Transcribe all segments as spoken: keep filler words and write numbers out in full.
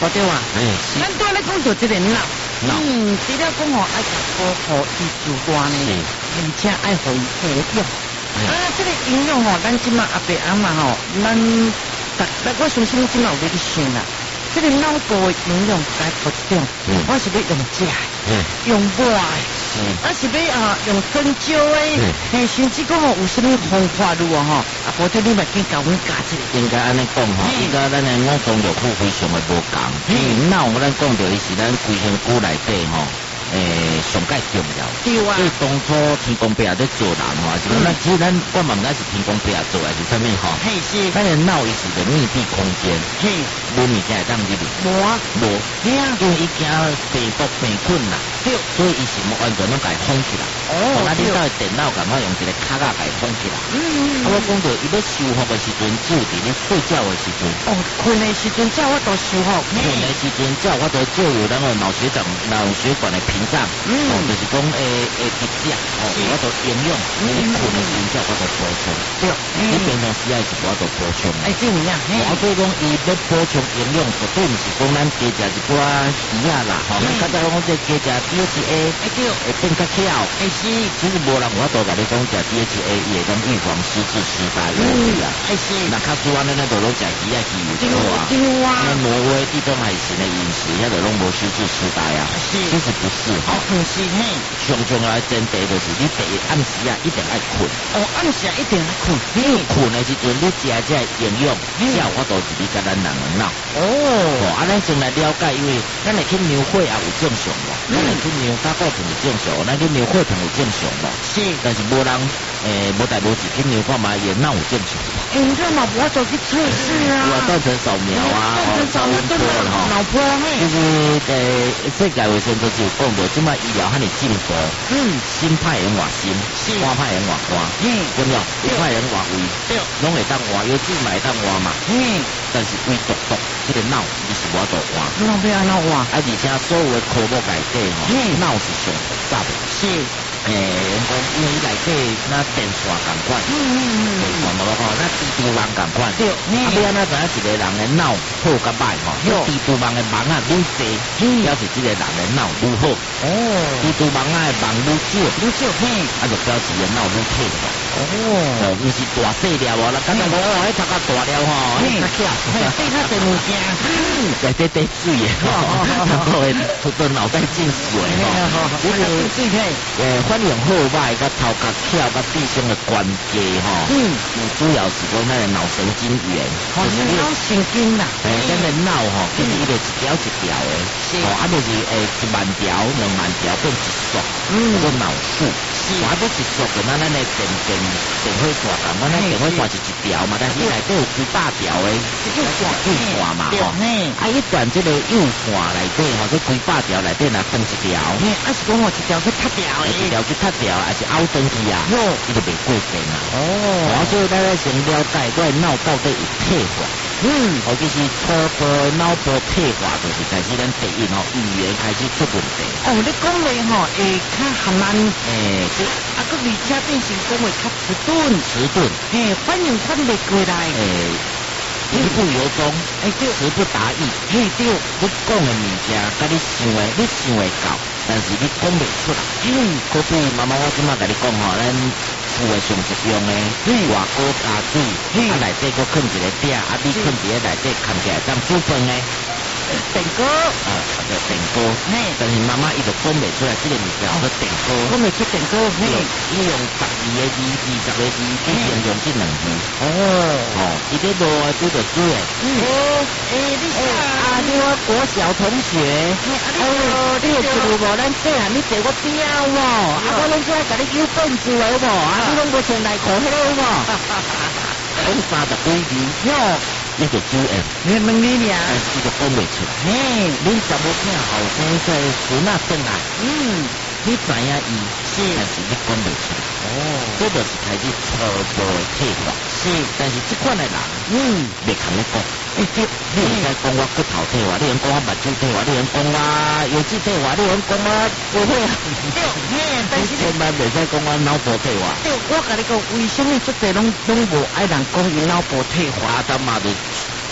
无对啊？ 哎， 咱拄咧讲到这个脑，嗯，除了讲吼爱甲保护伊之外呢，而且爱互伊保养。啊，这个营养吼，咱即马阿伯阿嬷吼，咱逐我相信即马有咧去想啦。这个脑部的营养该不种，我是要用食的，用抹的，我是要啊用针灸的，嘿，甚至讲吼有啥物方法路啊吼，啊，无得你咪去教阮教一个。 应该安尼讲吼，伊甲咱的五脏六腑非常的无共。嗯，脑咱讲到伊是咱规身躯内底吼。诶，上界重要。对啊。所以当初天公伯也在做人嘛，是讲咱其实咱我嘛毋知是天公伯也做还是啥物吼。嘿是。咱的脑伊是个密闭空间。嘿。无物件会当入去。无啊。无。嘿啊。因为伊惊病毒病菌啦。对。所以伊是无完全拢家封起来。哦。那你到电脑感觉用一个卡架家封起来。嗯嗯。啊，我讲到伊要修复的时阵，只有伫咧睡觉的时阵。哦，困的时阵才我都修复。困的时阵才我都借由咱个脑血管、脑血管的屏障，嗯，哦，就是讲诶诶鼻子啊，哦，我都营养，你困的时阵我都补充，对，你平常时啊是我都补充，哎，这样，我所以讲伊要补充营养，绝对毋是讲咱加食一寡鱼啊啦，吼，较早讲这加食 D H A， 哎对，会变较巧，哎是，其实无人我都甲你讲食 D H A， 伊会讲预防失智痴呆，嗯啊，哎是，那较输安尼咱就拢食鱼啊鱼就好啊，对啊，那挪威地中海型的饮食，遐就拢无失智痴呆啊，是。其实不是哈，不是嘿。上重要的前提就是你第一暗时啊一定爱困。哦，暗时啊一定爱困。你困的时阵，你食这营养，才有法度是你甲咱人的脑。哦。哦，啊，咱先来了解，因为咱会去牛血也有正常无？咱会去牛加骨头有正常，咱去牛血糖有正常无？是。但是无人诶，无代无志去牛看嘛，也脑有正常。诶，你这嘛无法度去测试啊。有啊，断层扫描啊，断层扫描都是脑波嘿。就是诶，世界卫生组织有讲到，即摆医疗遐尼进步，嗯，新派人换新，换派人换换，嗯，对唔对？有派人换胃，对，拢会当换，有志嘛会当换嘛，嗯，但是胃毒毒，这个脑你是无法度换，脑要安怎换？啊，而且所有的科目内底吼，脑是上复杂的，是。诶，讲因为伊内底那电线共款，嗯嗯嗯，电线无吼，那蜘蛛网共款，对，啊，你安怎知影一个人的脑好甲歹吼？蜘蛛网的网啊愈济，表示这个人的脑愈好。哦，蜘蛛网啊的网愈少，愈少，嘿，啊就表示伊脑愈退化。哦，哦，毋是大细了哦，那刚才我迄头壳大了吼，嘿，较巧，嘿，对较侪物件，内底滴水的，然后会突然脑袋进水吼，这个水体，诶。反应好歹，甲头壳翘，甲地上的关节吼，嗯，主要是讲咱的脑神经元，就是脑神经啦，诶，咱的脑吼，其实伊就一条一条的，哦，啊，就是诶一万条、两万条变一束，嗯，叫脑束，是，啊，这一束跟咱咱的电电电火线共，咱咱电火线是一条嘛，但是伊内底有几百条的右线右线嘛，吼，啊，一段这个右线内底吼，这几百条内底若分一条，嘿，啊是讲我一条去拆掉的。去拆掉，还是凹登去啊？哟，伊就袂过电啊。哦，所以咱要先了解，我的脑到底有退化。嗯，尤其是初步脑部退化，就是开始咱第一吼语言开始出问题。哦，你讲话吼会较含慢，诶，是，啊，佮而且变成讲话较迟钝，迟钝，嘿，反应反袂过来，诶。言不由衷，哎对，词不达意，嘿对，你讲的物件，甲你想的，你想会到，但是你讲袂出来。嗯，可比妈妈我即马甲你讲吼，咱厝的上实用的，外锅加水，啊内底佫放一个鼎，啊你放伫个内底看起来当煮饭的。电锅啊，叫电锅，嘿，但是妈妈伊就讲袂出来，这个物件叫电锅，讲袂出电锅，嘿，伊用十二个字、二十个字去形容这两字。哦，哦，伊在落啊煮着煮诶。嗯，诶，你啊，你我国小同学，哎呦，你有记录无？咱细汉你坐我边无？啊，我拢只甲你有本事有无？啊，你拢无穿内裤迄个有无？讲三十几字，哟。你就煮诶，你问你俩，但是就讲袂出。嘿，恁查某囝后生在孙仔转来，嗯，你知影伊，是，但是你讲袂出。哦，这就是开始初步的退化。是，但是这款的人，嗯，袂肯你讲。诶，对，你应该讲我骨头退化，你应讲我目睭退化，你应讲我腰子退化，你应讲我不会啊。对，嘿，但是千万袂使讲我脑部退化。对，我甲你讲，为什么这个拢拢无爱人讲伊脑部退化，他妈的。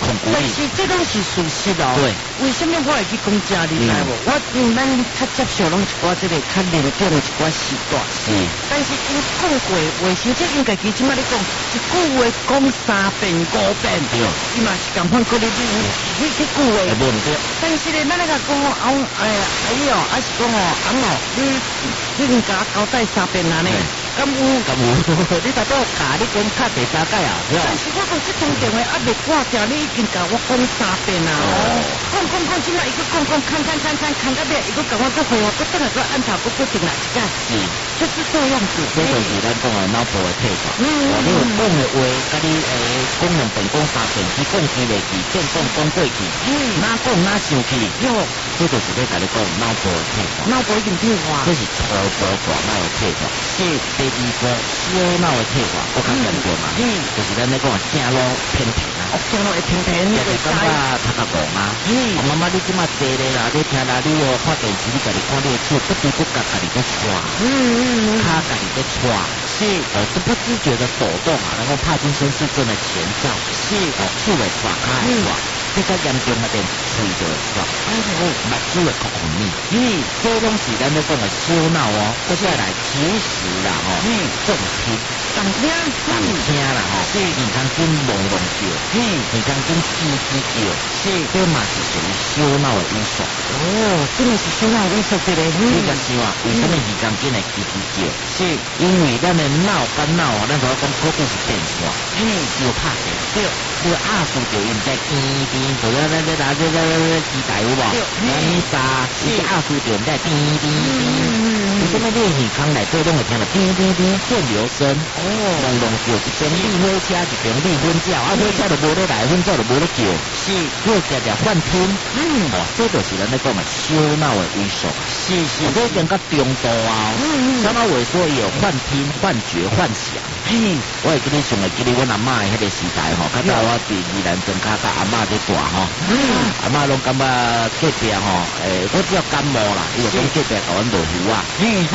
控制力。 但是这拢是事实哦。 对。 为什么我会去讲这你知无？我嗯，咱较接受拢一寡这个较严重的一寡时段。 是。 但是因讲过话，像这应该其即马咧讲，一句话讲三遍五遍， 对。 伊嘛是共款过你你你这句话。 无唔对。 但是咧，咱咧甲讲哦，哎呀，阿姨哦，还是讲哦，阿哦，你你甲我交代三遍啊呢？咁有咁有，你差不多教你讲卡第三届啊？ 但是我讲这通电话还未挂掉，你已经甲我讲三遍啊！哦，讲讲讲，即摆伊个讲讲，看看看看看到尾，伊个甲我做回我，我等下再按头，我决定来一届。 是， 就是这样子。 这就是咱讲的脑部的退化。嗯嗯。你有讲的话，甲你诶讲两遍、讲三遍，只讲记袂记，变讲讲过去。嗯。哪讲哪生气。哟，这就是咧甲你讲脑部的退化。 脑部已经退化。 这是初步大脑的退化。是。第二步小脑的退化，我较严重嘛。嗯。就是咱咧讲正路偏偏啊。 哦，正路会偏偏。 也是感觉头壳戆啊。嗯。妈妈，你即马坐咧啦，你听啦，你哦看电视，你家己看你的手不知不觉家己在搓。嗯嗯嗯。脚家己在搓。是。哦，是不知觉的抖动啊，然后帕金森氏症的前兆。是。哦，手会抓，脚会抓。比较严重那点，喙就会抓。哎呦，目睭会哭红面。嗯，这拢是咱咧讲的小脑哦。接下来其实啦，吼，嗯，重听， 重听， 重听啦，吼，是耳康筋隆隆叫，嗯，耳康筋吱吱叫，是，这嘛是属于小脑的萎缩。 哦，真的是小脑萎缩这个。 你甲想啊，为什么耳康筋会吱吱叫？是因为咱的脑干脑啊，咱就要讲可能是电线，嗯，小拍电，对，这个压缩就因在滴滴。就要咱这拿这这这机台有无？你沙是压缩点在滴滴滴。为什么你耳腔内底拢会听到滴滴滴电流声？哦，隆隆叫一边立火车一边立粉叫，啊火车就无咧来，粉叫就无咧叫。是，又常常幻听。嗯，哦，这就是咱咧讲的小脑的萎缩。是是，这更加中度啊。嗯嗯，小脑萎缩也有幻听、幻觉、幻想。嘿，我会记你上会记你阮阿嬷的迄个时代吼，较早我伫宜兰镇卡甲阿嬷在大吼，嗯、阿嬷拢感觉隔壁吼，诶、欸，我只要感冒啦，伊就讲隔壁甲阮落雨啊，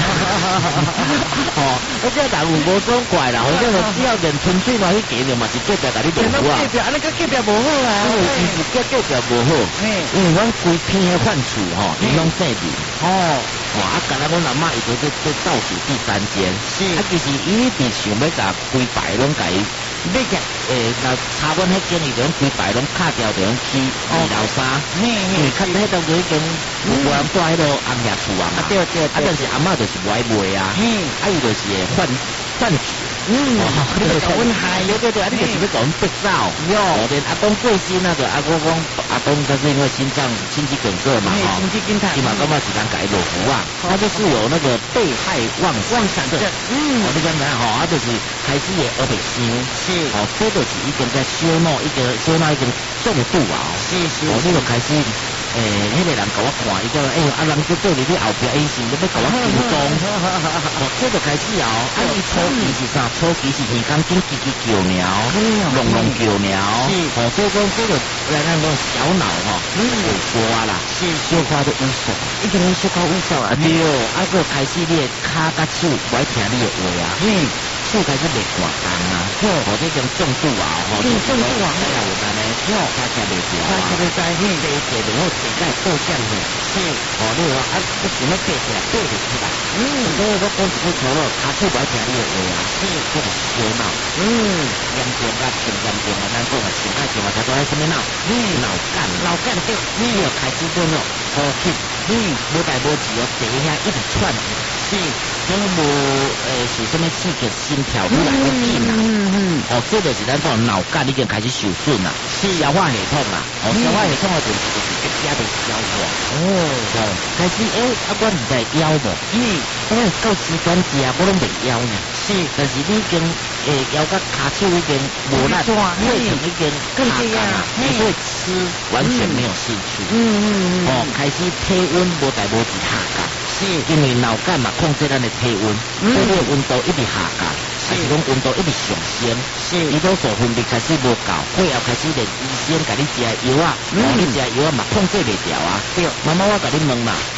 吼、哦，我只要人有无爽快啦，或者是只要连春水嘛去加着嘛是隔壁甲你落雨啊， 隔壁安尼甲隔壁无好啦， 因为其实隔隔壁无好，因为阮规片的患处吼，伊拢细面，哦，哦，啊，干那阮阿嬷伊就在在倒数第三间，是，啊，其实伊伫想要甲规排拢甲伊。要个诶，那查阮迄间伊就用规排拢卡掉，就用去二楼三，因为较迄当时已经有无人住迄个红叶厝啊嘛，对对，啊但是阿嬷就是不爱卖啊，啊伊就是会换换取，嗯，你就搞阮害，对对对，啊你就是要搞阮逼走，哟，连阿公过身啊，就阿公讲阿公他是因为心脏心肌梗塞嘛，哈，心肌梗塞，起码感觉是人家落福啊，他就是有那个被害妄妄想症，嗯，你讲咩吼，啊就是开始也而被伤。是，哦，这就是已经在小脑一个小脑已经中度啊，是是，我这就开始，诶，迄个人甲我看，伊讲，哎呦，啊人做做你你后壁，伊是要甲我紧张，哦，这就开始啊，啊伊初期是啥？初期是耳康筋叽叽叫鸟，隆隆叫鸟，是，哦，所以讲这个咱咱讲小脑吼，萎缩啦，是，小可都萎缩， 已经小可萎缩啊， 对，啊个开始你的骹甲手不爱听你的话啊，嗯。手开始袂滑动啊，吼，或者种重度啊，吼， 重度啊， 哎呀，有安尼，吼，开车袂掉啊， 开车袂在，嘿， 坐坐然后坐在倒向去，是，哦，你话啊，我想要爬起来，爬不起来，嗯，所以我讲一句错了，骹手不爱听你的话啊，是，这个是小脑，嗯，严重啊，真严重啊，咱讲啊，心态上啊，才做喺什么脑？嗯，脑干， 脑干对， 你要开始做咯，呼吸，嗯，无代无志哦，坐遐一直喘气，是，拢无诶，是什么刺激心跳愈来愈紧啊，嗯嗯，哦，这就是咱讲脑干已经开始受损啦，是消化系统啦，哦，消化系统的问题就是更加的消化，哦，哦，开始诶，啊，我唔知枵无，嗯，我到时间食我拢袂枵呢，是，但是你已经诶枵甲骹手已经无力，胃疼已经更加啊，你对吃完全没有兴趣，嗯嗯嗯，哦，开始体温无代无志下降。是，因为脑干嘛控制咱的体温，所以你的温度一直下降，还是讲温度一直上升，是，胰岛素分泌开始无够，过后开始连医生甲你食药啊，哦，你食药啊嘛控制袂掉啊，对，妈妈我甲你问嘛，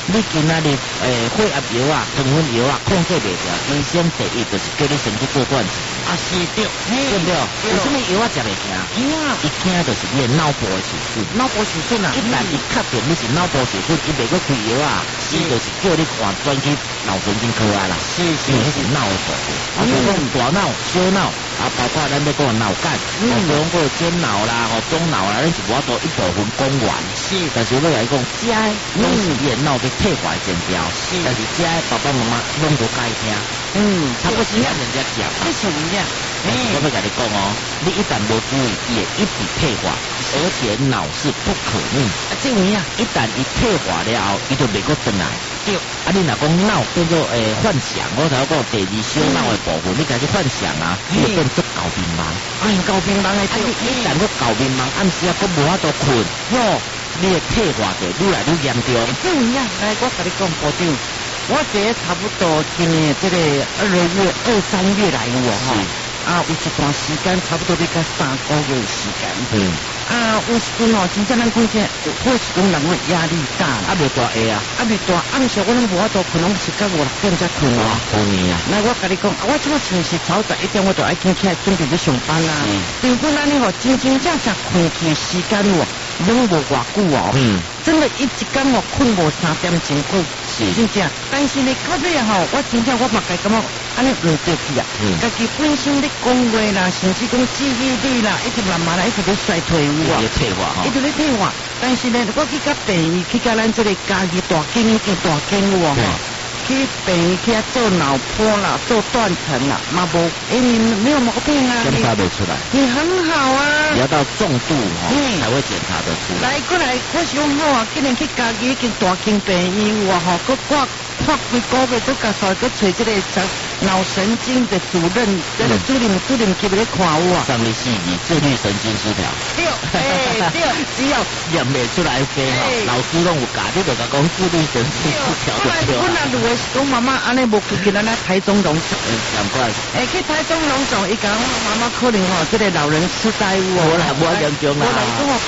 你今仔日诶血压药啊、糖分药啊控制袂掉，医生第一就是叫你先去做断食。 啊是对， 对不对？有什么药啊食袂惊？ 哎呀， 一惊就是你的脑部的受损。 脑部受损啊！ 一旦你确定你是脑部受损，伊袂个开药啊，伊就是叫你换转去脑神经科啊啦。 是是因为是脑的部分，啊，比如讲大脑、小脑，啊，包括咱要讲脑干，哦，比如讲个尖脑啦、吼中脑啦，咱是无法度一部分讲完。 是， 但是我来讲，这拢是你的脑的退化的前兆。 是， 但是这爸爸妈妈拢无介听。 嗯， 他不是让人家讲， 为什么呀？ 哎，我要跟你讲哦，你一旦无注意，也一笔退化，而且脑是不可逆。 啊，这样呀， 一旦一退化了后，伊就袂个转来。 对， 啊，你若讲脑变做诶幻想，我头讲第二小脑的部分，你开始幻想啊，你就变做搞迷茫。 哎，搞迷茫的对， 你一旦个搞迷茫，暗时啊，佫无法度困，哟，你的退化就愈来愈严重。 这样呀，来，我跟你讲，部长。我这差不多今年这个二月、二三月来有哈，啊，有一段时间差不多要到三个月的时间。 嗯。 啊，有时阵哦，真正咱讲起，有时阵人会压力大啦。 啊，未大下啊。啊， 未大，暗时我拢无法度困，拢是到五六点才困啊。 好年啊。 那我跟你讲，我这个平时早十一点我就爱起起来准备去上班啦。嗯。平均咱呢吼，真真正正困去时间哦，拢无偌久哦。嗯。真的，一一天哦困无三点钟过。真正，但是呢，到尾吼，我真正我嘛该感觉安尼落着去啊，家己本身咧讲话啦，甚至讲记忆力啦，一直慢慢来一直咧衰退有啊， 一直咧退化吼， 一直咧退化。但是呢，我去甲病院去甲咱这个家己大经已经大经有啊吼，去病院去啊做脑波啦，做断层啦，嘛无，哎，你没有毛病啊， 检查得出来， 你很好啊， 你要到重度吼才会检查得出来。 来过来，我想好啊，今年去家己已经大经病院有啊吼，佮挂。花几个月都甲煞，佮找这个脑神经的主任，这个主任主任级别咧看有啊。 上面是以自律神经失调。 对，哎对， 只要验袂出来病哦，老师拢有教，你就甲讲自律神经失调就对了。 我来如果是讲妈妈安尼无去给咱来台中龙总， 难怪。 哎，去台中龙总，伊讲妈妈可能吼，这个老人痴呆有哦。 我来，我严重啦。